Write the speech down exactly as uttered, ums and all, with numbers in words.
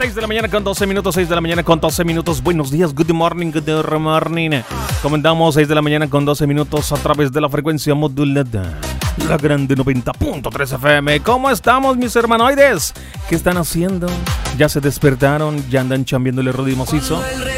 seis de la mañana con doce minutos, seis de la mañana con doce minutos. Buenos días, good morning, good morning. Comenzamos seis de la mañana con doce minutos a través de la frecuencia modulada. La Grande noventa punto tres F M. ¿Cómo estamos, mis hermanoides? ¿Qué están haciendo? ¿Ya se despertaron? ¿Ya andan chambeándole Rudy Macizo?